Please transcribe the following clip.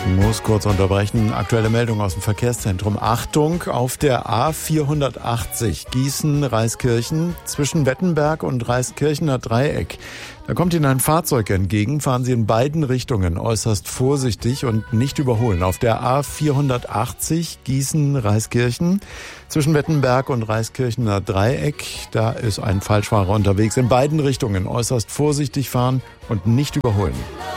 Ich muss kurz unterbrechen. Aktuelle Meldung aus dem Verkehrszentrum. Achtung, auf der A480 Gießen-Reiskirchen zwischen Wettenberg und Reiskirchener Dreieck. Da kommt Ihnen ein Fahrzeug entgegen. Fahren Sie in beiden Richtungen äußerst vorsichtig und nicht überholen. Auf der A480 Gießen-Reiskirchen zwischen Wettenberg und Reiskirchener Dreieck. Da ist ein Falschfahrer unterwegs. In beiden Richtungen äußerst vorsichtig fahren und nicht überholen.